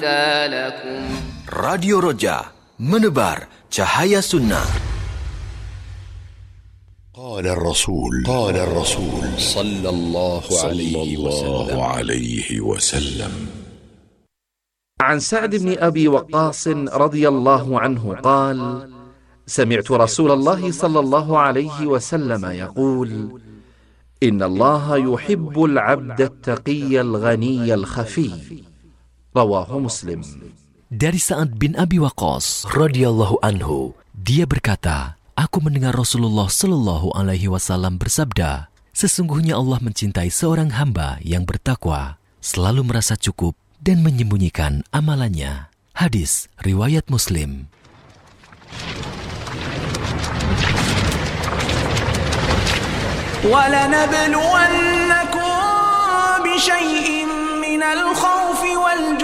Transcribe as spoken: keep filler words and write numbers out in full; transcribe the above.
Radio Roja, menebar cahaya sunnah. قال الرسول قال الرسول صلى الله عليه وسلم عن سعد بن أبي وقاص رضي الله عنه قال: سمعت رسول الله صلى الله عليه وسلم يقول: إن الله يحب العبد التقي الغني الخفي. رواه مسلم. Dari Sa'ad bin Abi Waqqas radhiyallahu anhu, dia berkata, aku mendengar Rasulullah Shallallahu Alaihi Wasallam bersabda, sesungguhnya Allah mencintai seorang hamba yang bertakwa, selalu merasa cukup dan menyembunyikan amalannya. Hadis riwayat Muslim. وَلَنَبْلُوَنَّكُمْ بِشَيْءٍ مِّنَ الْخَوْفِ وَالْجُوعِ